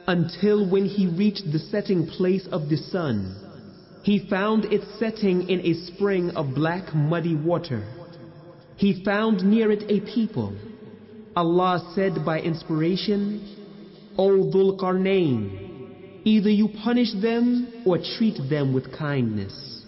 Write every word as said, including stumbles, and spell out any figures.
until when he reached the setting place of the sun, he found it setting in a spring of black muddy water. He found near it a people. Allah said by inspiration, O Dhul Qarnayn, either you punish them or treat them with kindness.